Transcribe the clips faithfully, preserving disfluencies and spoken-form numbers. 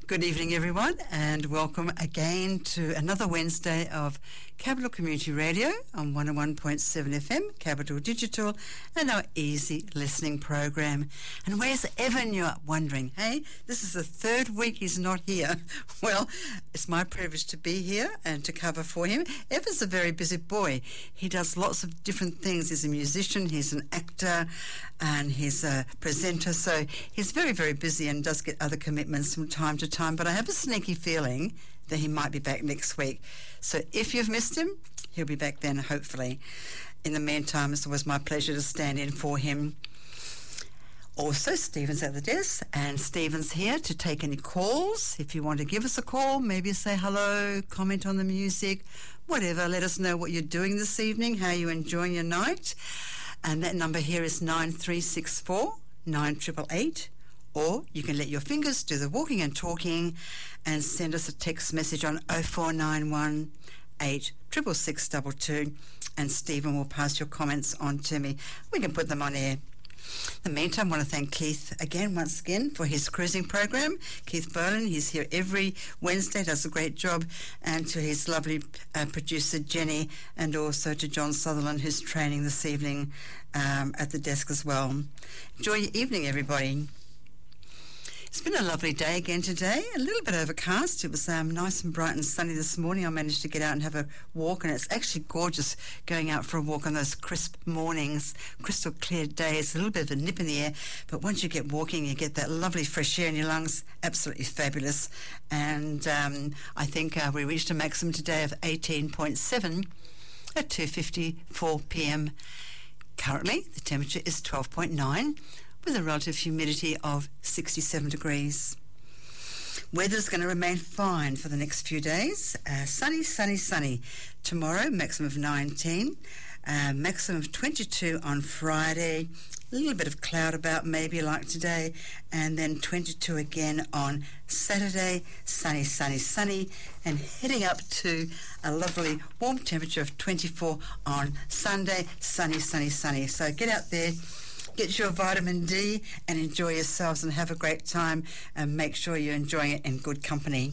Good evening, everyone, and welcome again to another Wednesday of Capital Community Radio on one oh one point seven F M, Capital Digital, and our easy listening program. And where's Evan, you're wondering? Hey, this is the third week he's not here. Well, it's my privilege to be here and to cover for him. Evan's a very busy boy. He does lots of different things. He's a musician, he's an actor, and he's a presenter, so he's very, very busy and does get other commitments from time to time. But I have a sneaky feeling that he might be back next week. So if you've missed him, he'll be back then, hopefully. In the meantime, it's always my pleasure to stand in for him. Also, Stephen's at the desk, and Stephen's here to take any calls. If you want to give us a call, maybe say hello, comment on the music, whatever. Let us know what you're doing this evening, how you're enjoying your night. And that number here is nine three six four, nine eight eight eight. Or you can let your fingers do the walking and talking and send us a text message on oh four nine one, eight six six six two two, and Stephen will pass your comments on to me. We can put them on air. In the meantime, I want to thank Keith again, once again, for his cruising program. Keith Boland, he's here every Wednesday, does a great job, and to his lovely uh, producer, Jenny, and also to John Sutherland, who's training this evening um, at the desk as well. Enjoy your evening, everybody. It's been a lovely day again today, a little bit overcast. It was um, nice and bright and sunny this morning. I managed to get out and have a walk, and it's actually gorgeous going out for a walk on those crisp mornings, crystal clear days, a little bit of a nip in the air, but once you get walking, you get that lovely fresh air in your lungs, absolutely fabulous. And um, I think uh, we reached a maximum today of eighteen point seven at two fifty-four p m. Currently, the temperature is twelve point nine. with a relative humidity of sixty-seven degrees. Weather's going to remain fine for the next few days. Uh, sunny, sunny, sunny. Tomorrow, maximum of nineteen, uh, maximum of twenty-two on Friday. A little bit of cloud about maybe like today, and then twenty-two again on Saturday. Sunny, sunny, sunny, and heading up to a lovely warm temperature of twenty-four on Sunday. Sunny, sunny, sunny. So get out there, get your vitamin D and enjoy yourselves and have a great time, and make sure you're enjoying it in good company.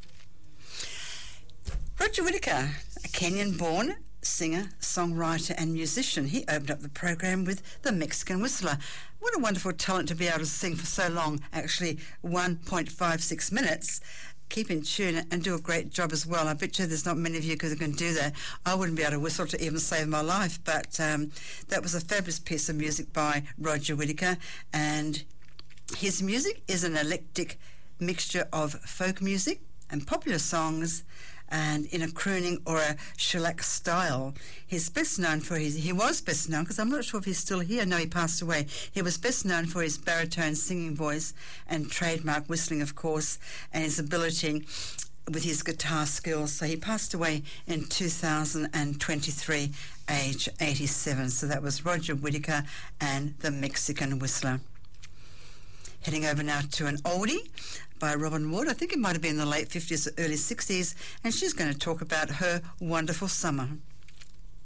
Roger Whittaker, a Kenyan-born singer, songwriter and musician. He opened up the program with The Mexican Whistler. What a wonderful talent to be able to sing for so long, actually one point five six minutes. Keep in tune and do a great job as well. I bet you there's not many of you who can do that. I wouldn't be able to whistle to even save my life, but um, that was a fabulous piece of music by Roger Whittaker, and his music is an eclectic mixture of folk music and popular songs, and in a crooning or a shellac style. He's best known for his, he was best known, because I'm not sure if he's still here. No, he passed away. He was best known for his baritone singing voice and trademark whistling, of course, and his ability with his guitar skills. So he passed away in two thousand twenty-three, age eighty-seven. So that was Roger Whittaker and the Mexican Whistler. Heading over now to an oldie by Robin Wood. I think it might have been in the late fifties or early sixties, and she's going to talk about her wonderful summer.